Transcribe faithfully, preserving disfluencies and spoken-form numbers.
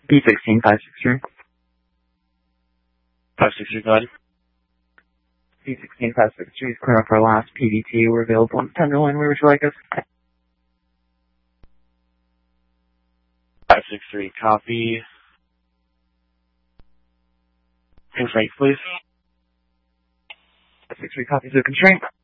B sixteen five six three. five six three, go ahead. B sixteen five six three is clear up our last P D T. We're available on Tenderloin. Where would you like us? five six three, copy. Constraint, please. five six three copies of constraint.